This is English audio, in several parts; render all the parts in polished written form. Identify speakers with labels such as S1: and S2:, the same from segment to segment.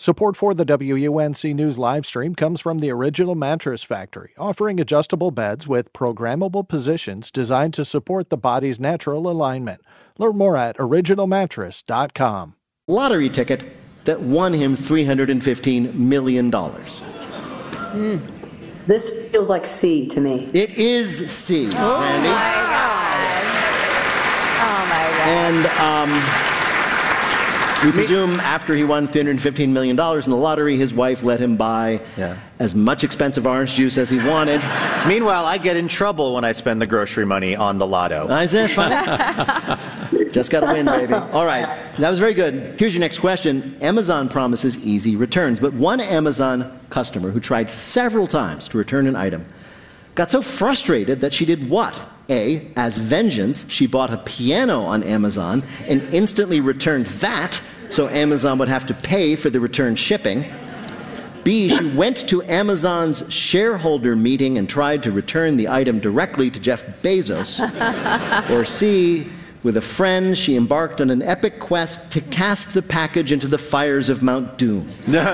S1: Support for the WUNC News live stream comes from the Original Mattress Factory, offering adjustable beds with programmable positions designed to support the body's natural alignment. Learn more at originalmattress.com.
S2: Lottery ticket that won him $315 million.
S3: This feels like C to me.
S2: It is C, Randy.
S4: Oh my God.
S2: And we presume after he won $315 million in the lottery, his wife let him buy as much expensive orange juice as he wanted.
S5: Meanwhile, I get in trouble when I spend the grocery money on the lotto.
S2: Isn't that fun? Just got to win, baby. All right, that was very good. Here's your next question. Amazon promises easy returns, but one Amazon customer who tried several times to return an item got so frustrated that she did what? A, as vengeance, she bought a piano on Amazon and instantly returned that, so Amazon would have to pay for the return shipping. B, she went to Amazon's shareholder meeting and tried to return the item directly to Jeff Bezos. Or C, with a friend, she embarked on an epic quest to cast the package into the fires of Mount Doom.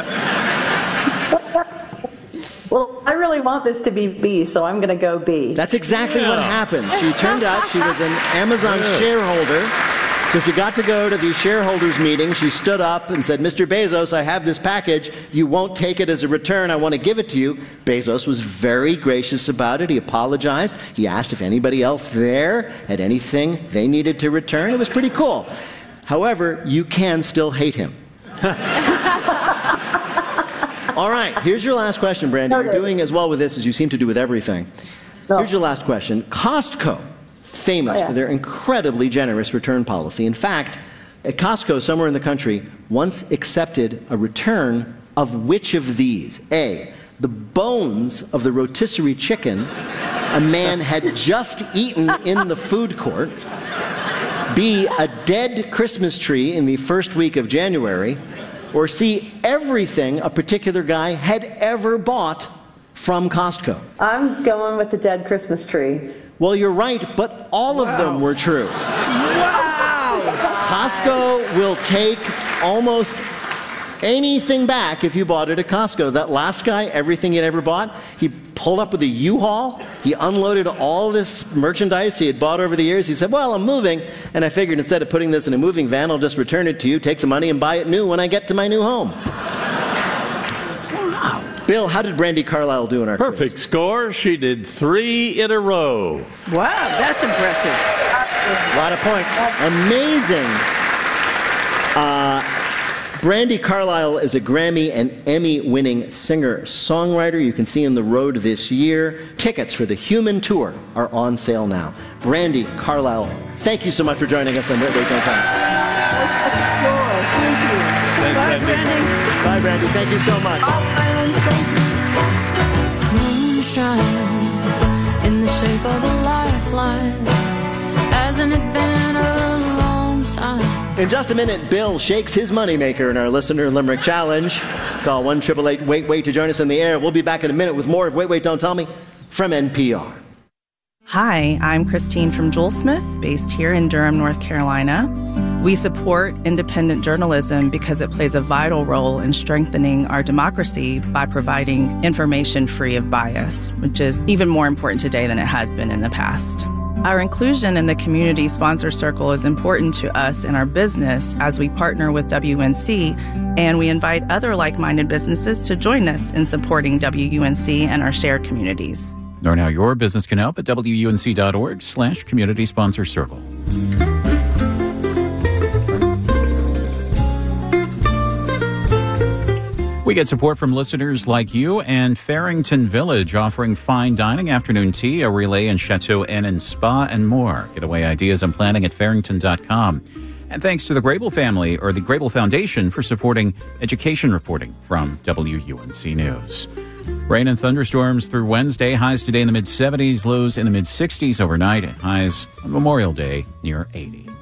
S3: Well, I really want this to be B, so I'm going to go B.
S2: That's exactly what happened. She turned out she was an Amazon shareholder, so she got to go to the shareholders meeting. She stood up and said, Mr. Bezos, I have this package. You won't take it as a return. I want to give it to you. Bezos was very gracious about it. He apologized. He asked if anybody else there had anything they needed to return. It was pretty cool. However, you can still hate him. All right, here's your last question, Brandy. You're doing as well with this as you seem to do with everything. Here's your last question. Costco, famous for their incredibly generous return policy. In fact, at Costco, somewhere in the country, once accepted a return of which of these? A, the bones of the rotisserie chicken a man had just eaten in the food court. B, a dead Christmas tree in the first week of January. Or C, everything a particular guy had ever bought from Costco.
S3: I'm going with the dead Christmas tree.
S2: Well, you're right, but all of them were true.
S4: Wow!
S2: Costco will take almost anything back if you bought it at Costco. That last guy, everything he'd ever bought, he pulled up with a U-Haul. He unloaded all this merchandise he had bought over the years. He said, well, I'm moving, and I figured instead of putting this in a moving van, I'll just return it to you, take the money, and buy it new when I get to my new home. Wow. Bill, how did Brandi Carlile do in our
S6: Perfect
S2: quiz?
S6: score. She did 3 in a row.
S4: Wow, that's impressive.
S2: A lot of points. Amazing. Brandi Carlile is a Grammy and Emmy-winning singer-songwriter. You can see on the road this year. Tickets for the Human Tour are on sale now. Brandi Carlile, thank you so much for joining us on Wait, Wait, Don't Tell Me.
S4: Thank you. Bye, Brandi.
S2: Bye, Brandi. Thank you so much.
S7: Moonshine in the shape of a lifeline. Hasn't it been a long time?
S2: In just a minute, Bill shakes his moneymaker in our Listener Limerick Challenge. Call 1-888-WAIT-WAIT to join us in the air. We'll be back in a minute with more of Wait, Wait, Don't Tell Me from NPR.
S8: Hi, I'm Christine from Jewel Smith, based here in Durham, North Carolina. We support independent journalism because it plays a vital role in strengthening our democracy by providing information free of bias, which is even more important today than it has been in the past. Our inclusion in the community sponsor circle is important to us in our business as we partner with WUNC, and we invite other like-minded businesses to join us in supporting WUNC and our shared communities.
S9: Learn how your business can help at WUNC.org/community sponsor circle. We get support from listeners like you and Farrington Village, offering fine dining, afternoon tea, a relay and Chateau Inn and Spa, and more. Getaway ideas and planning at farrington.com. And thanks to the Grable family, or the Grable Foundation, for supporting education reporting from WUNC News. Rain and thunderstorms through Wednesday. Highs today in the mid-70s, lows in the mid-60s overnight, and highs on Memorial Day near 80.